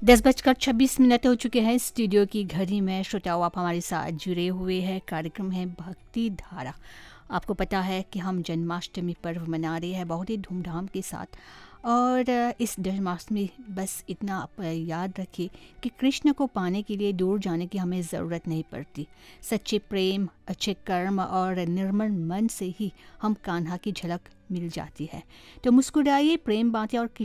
10:26 हो चुके हैं स्टूडियो की घड़ी में। श्रोताओं, आप हमारे साथ जुड़े हुए हैं। कार्यक्रम है भक्ति धारा। आपको पता है कि हम जन्माष्टमी पर्व मना रहे हैं बहुत ही धूमधाम के साथ। और इस जन्माष्टमी बस इतना आप याद रखिए कि कृष्ण को पाने के लिए दूर जाने की हमें ज़रूरत नहीं पड़ती। सच्चे प्रेम, अच्छे कर्म और निर्मल मन से ही हम कान्हा की झलक मिल जाती है। तो मुस्कुराइए, प्रेम बांटें और